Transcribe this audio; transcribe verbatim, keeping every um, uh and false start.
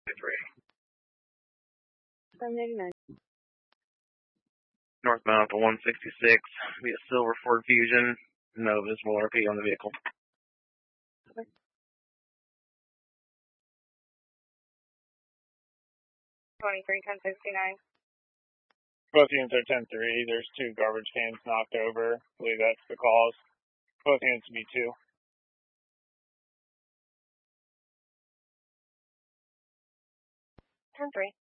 Three. seven eighty-nine. Northbound to one sixty-six via Silver Ford Fusion. No visible R P on the vehicle. Okay. twenty-three ten sixty-nine. Both units are ten three. There's two garbage cans knocked over. I believe that's the cause. Both units be two. ten three.